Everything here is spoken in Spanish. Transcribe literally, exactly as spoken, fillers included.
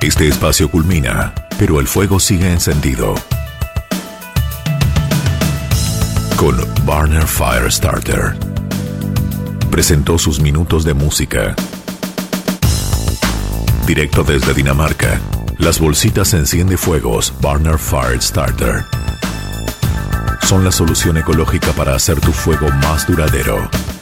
Este espacio culmina, pero el fuego sigue encendido. Con Barner Firestarter. Presentó sus minutos de música. Directo desde Dinamarca, las bolsitas enciende fuegos Barner Firestarter. Son la solución ecológica para hacer tu fuego más duradero.